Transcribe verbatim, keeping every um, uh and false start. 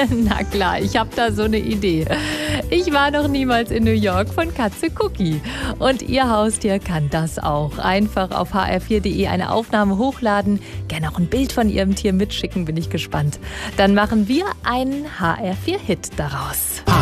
Na klar, ich habe da so eine Idee. Ich war noch niemals in New York von Katze Cookie. Und Ihr Haustier kann das auch. Einfach auf h r vier punkt d e eine Aufnahme hochladen, gerne auch ein Bild von Ihrem Tier mitschicken, bin ich gespannt. Dann machen wir einen H R vier Hit daraus.